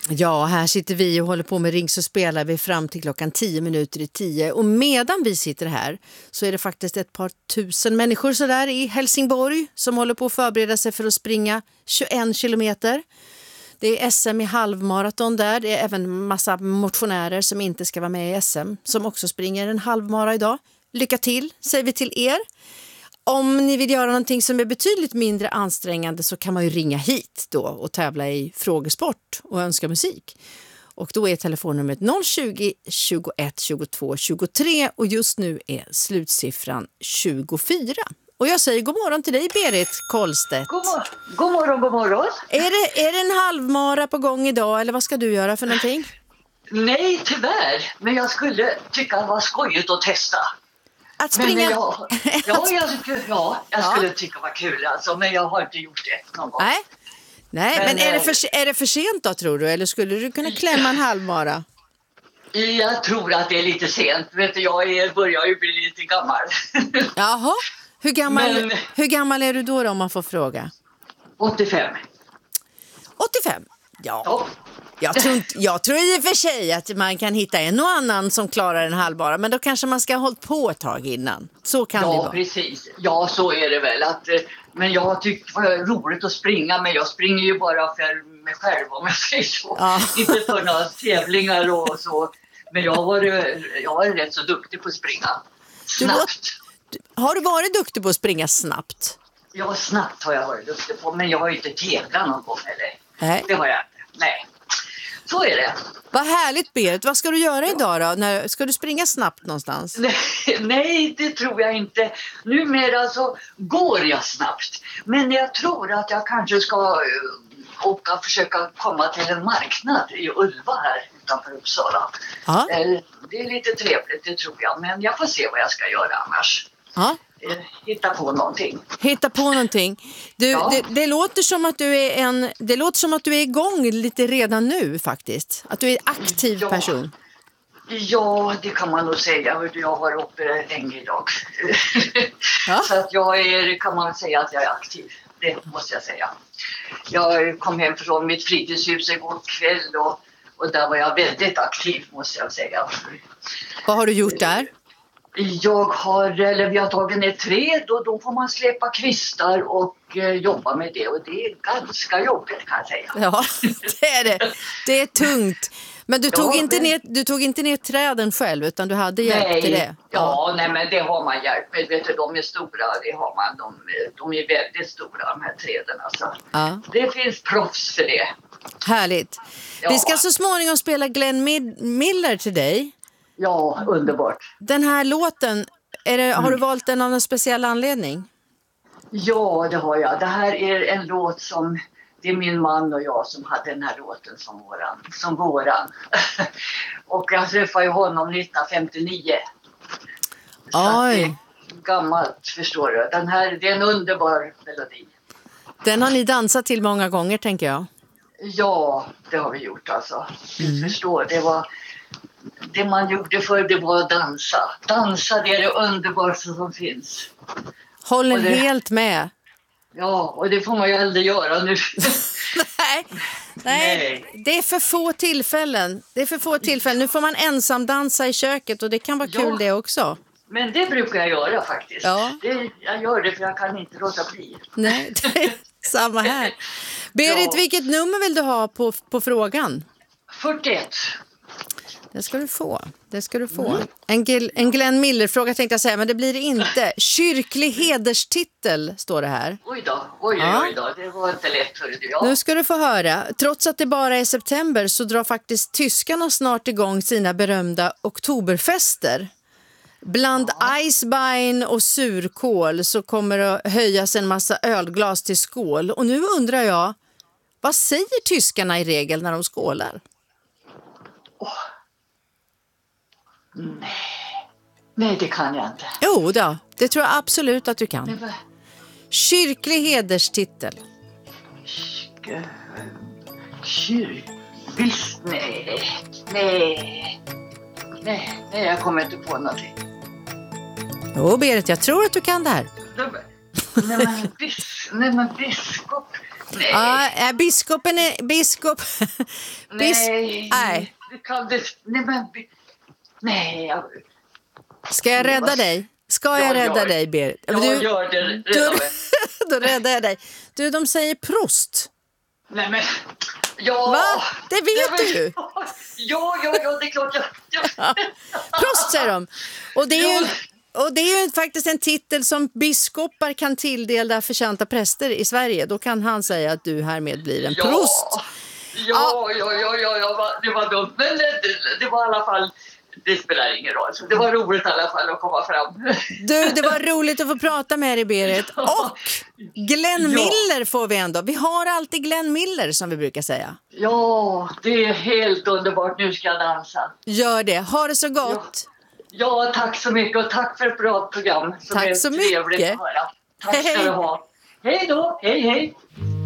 Ja, här sitter vi och håller på med Ring så spelar vi fram till klockan 10:10. Och medan vi sitter här så är det faktiskt ett par tusen människor så där i Helsingborg som håller på att förbereda sig för att springa 21 kilometer. Det är SM i halvmaraton där. Det är även massa motionärer som inte ska vara med i SM som också springer en halvmara idag. Lycka till, säger vi till er. Om ni vill göra någonting som är betydligt mindre ansträngande så kan man ju ringa hit då och tävla i frågesport och önska musik. Och då är telefonnumret 020 21 22 23 och just nu är slutsiffran 24. Och jag säger god morgon till dig, Berit Kollstedt. God morgon. Är det en halvmara på gång idag eller vad ska du göra för någonting? Nej, tyvärr. Men jag skulle tycka det var skojigt att testa. Att springa? Jag skulle tycka det var kul alltså, men jag har inte gjort det någon gång. Nej, men är det för sent då tror du? Eller skulle du kunna klämma en halvmara? Jag tror att det är lite sent. Vet du, jag börjar ju bli lite gammal. Jaha, hur gammal är du då om man får fråga? 85. 85? Ja. Jag tror i och för sig att man kan hitta en och annan som klarar en halvmara, men då kanske man ska ha hållit på ett tag innan. Så kan det vara. Ja, precis. Ja, så är det väl. Men jag tyckte det var roligt att springa, men jag springer ju bara för mig själv om jag säger så. Ja. Inte för några tävlingar och så. Men jag var rätt så duktig på att springa snabbt. Har du varit duktig på att springa snabbt? Ja, snabbt har jag varit duktig på, men jag har ju inte tävlat någon gång eller. Nej. Det har jag inte. Nej. Så är det. Vad härligt, Berit. Vad ska du göra idag då? Ska du springa snabbt någonstans? Nej, det tror jag inte. Numera så går jag snabbt. Men jag tror att jag kanske ska försöka komma till en marknad i Ulva här utanför Uppsala. Ja. Det är lite trevligt, det tror jag. Men jag får se vad jag ska göra annars. Ja. Hitta på någonting. Det låter som att du är igång lite redan nu faktiskt. Att du är en aktiv person. Ja, det kan man nog säga. Jag har uppe länge idag. Ja. Så att kan man säga att jag är aktiv. Det måste jag säga. Jag kom hem från mitt fritidshus igår kväll och där var jag väldigt aktiv måste jag säga. Vad har du gjort där? Vi har tagit ner träd och då får man släppa kvistar och jobba med det. Och det är ganska jobbigt kan jag säga. Ja, det är det. Det är tungt. Men du tog inte ner träden själv utan du hade hjälp till det? Nej men det har man hjälp med. Vet du, de är stora, det har man. De är väldigt stora de här träden alltså. Ja. Det finns proffs för det. Härligt. Ja. Vi ska så småningom spela Glenn Miller till dig. Ja, underbart. Den här låten, har du valt den av en speciell anledning? Ja, det har jag. Det här är en låt som, det är min man och jag som hade den här låten som våran. Och jag träffade ju honom 1959. Oj. Gammalt, förstår du. Det är en underbar melodi. Den har ni dansat till många gånger, tänker jag. Ja, det har vi gjort alltså. Du förstår, det man gjorde förr, det var att dansa. Dansa, det är det underbaraste som finns. Håller helt med. Ja, och det får man ju aldrig göra nu. Nej, det är för få tillfällen. Nu får man ensam dansa i köket och det kan vara kul det också. Men det brukar jag göra faktiskt. Ja. Jag gör det för jag kan inte låta bli. Nej, det är samma här. Berit, vilket nummer vill du ha på frågan? 41. Det ska du få. En Glenn Miller-fråga tänkte jag säga, men det blir det inte. Kyrklig hederstitel står det här. Oj då. Det var inte lätt för det. Ja. Nu ska du få höra. Trots att det bara är september så drar faktiskt tyskarna snart igång sina berömda oktoberfester. Bland Eisbein och surkål så kommer det att höjas en massa ölglas till skål. Och nu undrar jag, vad säger tyskarna i regel när de skålar? Nej, det kan jag inte. Jo då, det tror jag absolut att du kan. Kyrklig hederstitel. Visst, nej, jag kommer inte på någonting. Jo, Berit, jag tror att du kan det här. Nej, men biskop. Nej. Biskopen är biskop. Nej. Du kan det. Nej, men... Nej. Ska jag rädda dig? Ska jag rädda dig, Berit? Jag gör det. Rädda mig. Då räddar jag dig. Du, de säger prost. Nej, men... Ja. Va? Det vet du ju. Ja, det är klart. Prost, säger de. Och det är ju faktiskt en titel som biskopar kan tilldela förtjänta präster i Sverige. Då kan han säga att du härmed blir en prost. Ja, det var dumt. Men det var i alla fall... Det spelar ingen roll. Så det var roligt i alla fall att komma fram. Du, det var roligt att få prata med dig, Berit. Och Glenn Miller får vi ändå. Vi har alltid Glenn Miller, som vi brukar säga. Ja, det är helt underbart. Nu ska jag dansa. Gör det. Ha det så gott. Ja, tack så mycket. Och tack för ett bra program. Tack så mycket. Trevligt att höra. Tack ska du ha. Hej då. Hej.